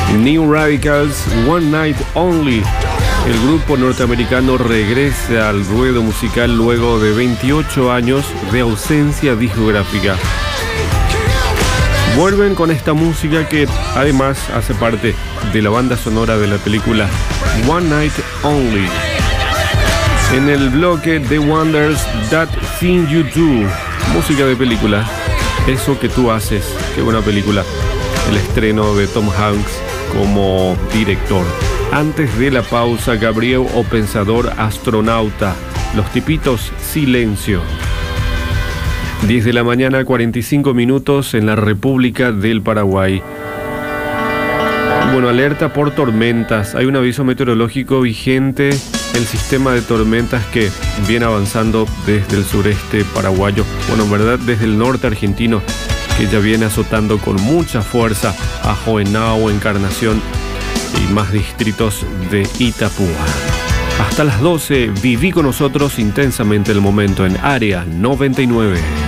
New Radicals, One Night Only. El grupo norteamericano regresa al ruedo musical luego de 28 años de ausencia discográfica. Vuelven con esta música que además hace parte de la banda sonora de la película One Night Only. En el bloque The Wonders, That Thing You Do, música de película, eso que tú haces. Qué buena película. El estreno de Tom Hanks como director. Antes de la pausa, Gabriel o Pensador Astronauta. Los tipitos, Silencio. 10 de la mañana, 45 minutos en la República del Paraguay. Bueno, alerta por tormentas. Hay un aviso meteorológico vigente. El sistema de tormentas que viene avanzando desde el sureste paraguayo. Bueno, en verdad desde el norte argentino, que ya viene azotando con mucha fuerza a Joenao, Encarnación y más distritos de Itapúa. Hasta las 12, viví con nosotros intensamente el momento en Área 99.